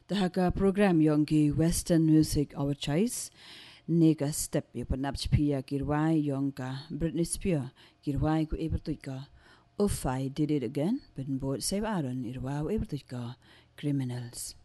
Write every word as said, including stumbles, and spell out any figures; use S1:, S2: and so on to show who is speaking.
S1: Dahaga program yongi Western music our choice. Nega step yupanapchpia girwai yonga Britney Spears girwai ku ebertuika. If I did it again, but both save Aaron irwau ebertuika criminals.